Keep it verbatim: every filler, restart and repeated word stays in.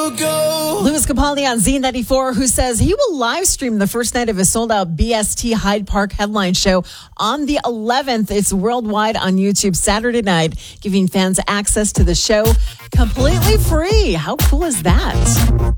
you go. Louis Capaldi on Z ninety-four, who says he will live stream the first night of his sold-out B S T Hyde Park headline show on the eleventh. It's worldwide on YouTube Saturday night, giving fans access to the show completely free. How cool is that?